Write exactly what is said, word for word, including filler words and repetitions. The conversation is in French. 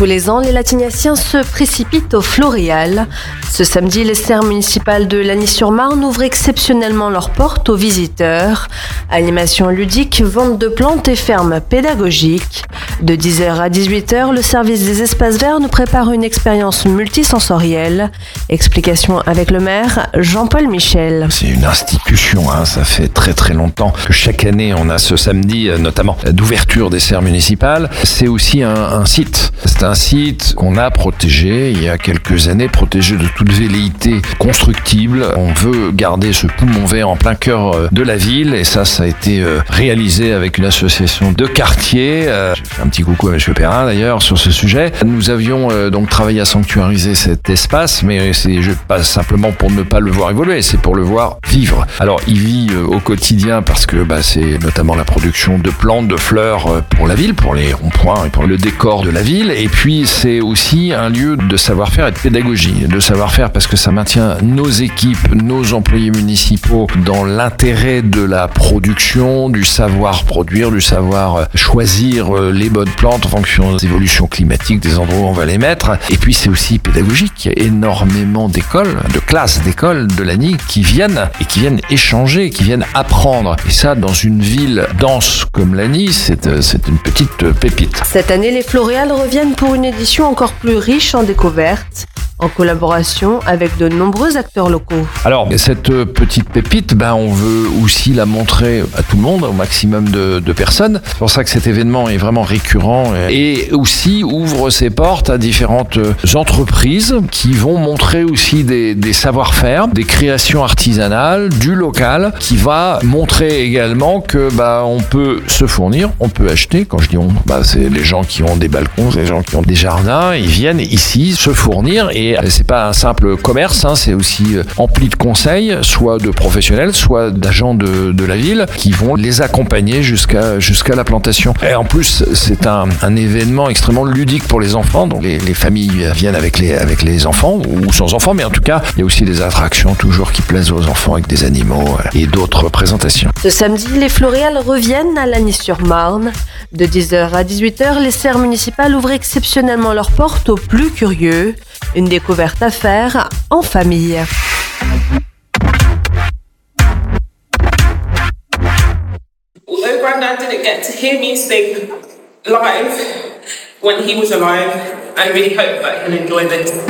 Tous les ans, les Latignasiens se précipitent au Floréal. Ce samedi, les serres municipales de Lagny-sur-Marne ouvrent exceptionnellement leurs portes aux visiteurs. Animation ludique, vente de plantes et ferme pédagogique. De dix heures à dix-huit heures, le service des espaces verts nous prépare une expérience multisensorielle. Explication avec le maire, Jean-Paul Michel. C'est une institution, hein, ça fait très très longtemps que chaque année on a ce samedi notamment d'ouverture des serres municipales. C'est aussi un, un site, c'est un site qu'on a protégé il y a quelques années, protégé de toute velléité constructible. On veut garder ce poumon vert en plein cœur de la ville et ça, ça a été réalisé avec une association de quartier. J'ai fait un petit coucou à M. Perrin d'ailleurs sur ce sujet. Nous avions donc travaillé à sanctuariser cet espace, mais c'est pas simplement pour ne pas le voir évoluer, c'est pour le voir vivre. Alors il vit au quotidien parce que bah, c'est notamment la production de plantes, de fleurs pour la ville, pour les ronds-points et pour le décor de la ville. Et puis c'est aussi un lieu de savoir-faire et de pédagogie. De savoir-faire parce que ça maintient nos équipes, nos employés municipaux dans l'intérêt de la production, du savoir produire, du savoir choisir les bonnes plantes en fonction des évolutions climatiques, des endroits où on va les mettre. Et puis c'est aussi pédagogique. Il y a énormément d'écoles, de classes d'écoles de Lagny qui viennent et qui viennent échanger, qui viennent apprendre. Et ça, dans une ville dense comme Lagny, c'est, c'est une petite pépite. Cette année, les Floréales reviennent pour une édition encore plus riche en découvertes, en collaboration avec de nombreux acteurs locaux. Alors, cette petite pépite, ben, on veut aussi la montrer à tout le monde, au maximum de, de personnes. C'est pour ça que cet événement est vraiment récurrent et aussi ouvre ses portes à différentes entreprises qui vont montrer aussi des, des savoir-faire, des créations artisanales, du local, qui va montrer également que bah, on peut se fournir, on peut acheter. Quand je dis on, bah, c'est les gens qui ont des balcons, les gens qui ont des jardins, ils viennent ici se fournir et c'est pas un simple commerce, hein, c'est aussi empli de conseils, soit de professionnels, soit d'agents de, de la ville qui vont les accompagner jusqu'à, jusqu'à la plantation. Et en plus, c'est un, un événement extrêmement ludique pour les enfants, donc les, les familles viennent avec les, avec les enfants ou sans enfants, mais en tout cas, il y a aussi des attractions toujours qui plaisent aux enfants avec des animaux et d'autres présentations. Ce samedi, les Floréales reviennent à Lagny-sur-Marne. De dix heures à dix-huit heures, les serres municipales ouvrent exceptionnellement leurs portes aux plus curieux. Une découverte à faire en famille. Although Grandad didn't get to hear me sing live when he was alive, I really hope that he'll enjoy this.